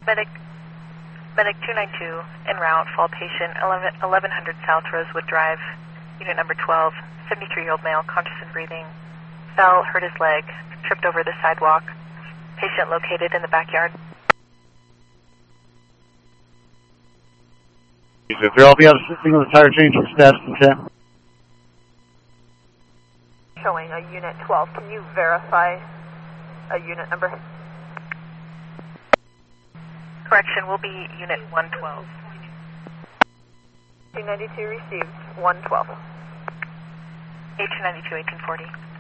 Medic 292 en route, fall patient 1100 South Rosewood Drive, unit number 12, 73-year-old male, conscious and breathing, fell, hurt his leg, tripped over the sidewalk, patient located in the backyard. If you're all be assisting with the tire changing status and 10. Showing a unit 12, can you verify a unit number? Correction, will be unit 112. 292 received, 112. H292, 1840.